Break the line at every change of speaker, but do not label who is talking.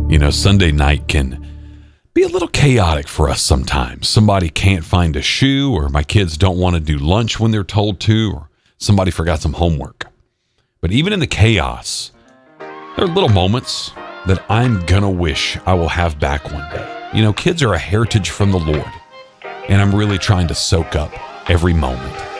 You know, Sunday night can be a little chaotic for us sometimes. Somebody can't find a shoe, or my kids don't want to do lunch when they're told to, or somebody forgot some homework. But even in the chaos, there are little moments that I'm going to wish I will have back one day. You know, kids are a heritage from the Lord, and I'm really trying to soak up every moment.